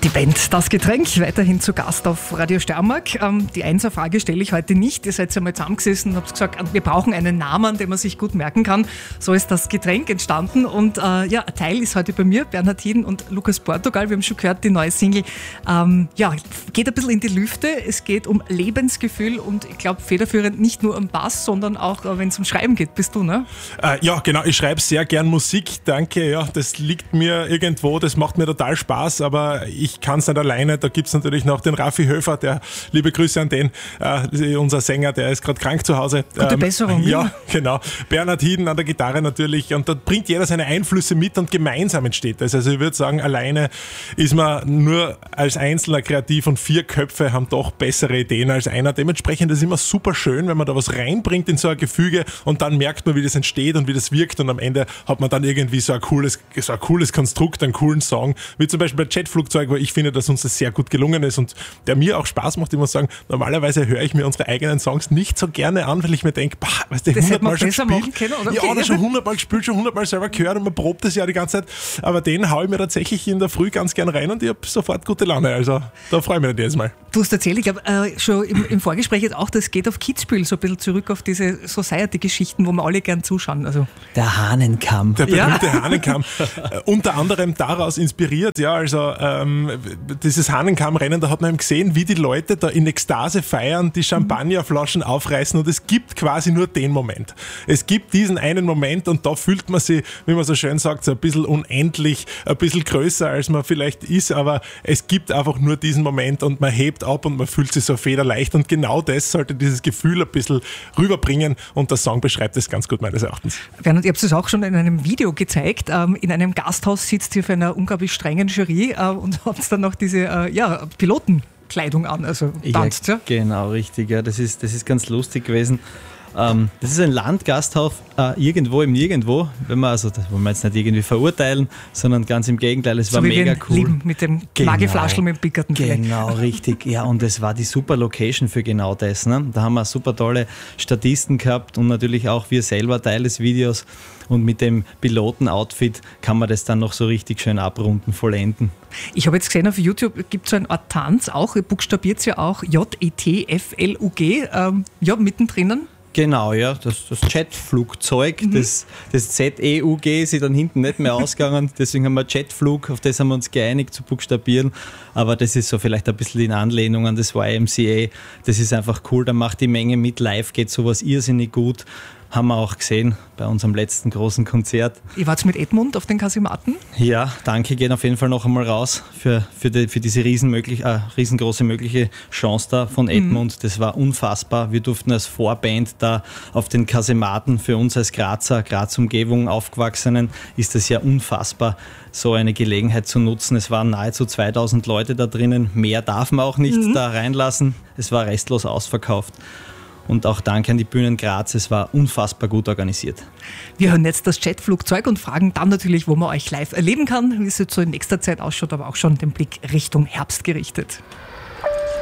Die Band Das Getränk, weiterhin zu Gast auf Radio Steiermark. Die Einser-Frage stelle ich heute nicht. Ihr seid ja mal zusammengesessen und habt gesagt, wir brauchen einen Namen, den man sich gut merken kann. So ist Das Getränk entstanden. Und ein Teil ist heute bei mir, Bernhard Hieden und Lukas Portugal. Wir haben schon gehört, die neue Single geht ein bisschen in die Lüfte. Es geht um Lebensgefühl und ich glaube federführend nicht nur um Bass, sondern auch, wenn es um Schreiben geht. Bist du, ne? Ja, genau. Ich schreibe sehr gern Musik. Danke. Ja, das liegt mir irgendwo. Das macht mir total Spaß, aber ich kann es nicht alleine. Da gibt es natürlich noch den Raffi Höfer, der, liebe Grüße an den, unser Sänger, der ist gerade krank zu Hause. Gute Besserung. Ja, genau. Bernhard Hieden an der Gitarre natürlich. Und da bringt jeder seine Einflüsse mit und gemeinsam entsteht das. Also ich würde sagen, alleine ist man nur als Einzelner kreativ und 4 Köpfe haben doch bessere Ideen als einer. Dementsprechend ist es immer super schön, wenn man da was reinbringt in so ein Gefüge und dann merkt man, wie das entsteht und wie das wirkt und am Ende hat man dann irgendwie so ein cooles Konstrukt, einen coolen Song, wie zum Beispiel bei Jetflugzeug, wo ich finde, dass uns das sehr gut gelungen ist und der mir auch Spaß macht. Ich muss sagen, normalerweise höre ich mir unsere eigenen Songs nicht so gerne an, weil ich mir denke, weißt du, 100-mal schon gespielt. Oder schon 100-mal gespielt, schon 100-mal selber gehört und man probt das ja die ganze Zeit. Aber den haue ich mir tatsächlich in der Früh ganz gern rein und ich habe sofort gute Laune. Also da freue ich mich jedes Mal. Du hast erzählt, ich glaube, schon im Vorgespräch jetzt auch, das geht auf Kitzbühel so ein bisschen zurück auf diese Society-Geschichten, wo wir alle gern zuschauen. Also der Hahnenkamm. Der berühmte Hahnenkamm. Unter anderem daraus inspiriert, ja, also dieses Hahnenkammrennen, da hat man eben gesehen, wie die Leute da in Ekstase feiern, die Champagnerflaschen aufreißen und es gibt quasi nur den Moment. Es gibt diesen einen Moment und da fühlt man sich, wie man so schön sagt, so ein bisschen unendlich, ein bisschen größer, als man vielleicht ist, aber es gibt einfach nur diesen Moment und man hebt ab und man fühlt sich so federleicht und genau das sollte dieses Gefühl ein bisschen rüberbringen und der Song beschreibt das ganz gut meines Erachtens. Bernhard, ihr habt es auch schon in einem Video gezeigt, in einem Gasthaus sitzt ihr für einer unglaublich strengen Jury und habt dann noch diese Pilotenkleidung an, also tanzt, ja? Genau, richtig, ja, das ist ganz lustig gewesen. Das ist ein Landgasthaus irgendwo im Nirgendwo, das wollen wir jetzt nicht irgendwie verurteilen, sondern ganz im Gegenteil, es war mega cool. Lieben, mit dem Mageflaschel mit dem pickerten Fleck. Genau, richtig. Ja, und es war die super Location für genau das. Ne? Da haben wir super tolle Statisten gehabt und natürlich auch wir selber Teil des Videos und mit dem Piloten-Outfit kann man das dann noch so richtig schön abrunden, vollenden. Ich habe jetzt gesehen, auf YouTube gibt es so eine Art Tanz auch, ihr buchstabiert es ja auch, Jetflug, mittendrin. Genau, ja, das Jetflugzeug, das ZEUG ist dann hinten nicht mehr ausgegangen, deswegen haben wir Jetflug, auf das haben wir uns geeinigt zu buchstabieren, aber das ist so vielleicht ein bisschen in Anlehnung an das YMCA, das ist einfach cool, da macht die Menge mit, live geht sowas irrsinnig gut. Haben wir auch gesehen bei unserem letzten großen Konzert. Ihr wart mit Edmund auf den Kasematten? Ja, danke, gehen auf jeden Fall noch einmal raus für diese riesengroße mögliche Chance da von Edmund. Das war unfassbar. Wir durften als Vorband da auf den Kasematten, für uns als Graz-Umgebung aufgewachsenen, ist das ja unfassbar, so eine Gelegenheit zu nutzen. Es waren nahezu 2000 Leute da drinnen. Mehr darf man auch nicht da reinlassen. Es war restlos ausverkauft. Und auch danke an die Bühnen Graz, es war unfassbar gut organisiert. Wir hören jetzt das Jetflugzeug und fragen dann natürlich, wo man euch live erleben kann, wie es jetzt so in nächster Zeit ausschaut, aber auch schon den Blick Richtung Herbst gerichtet.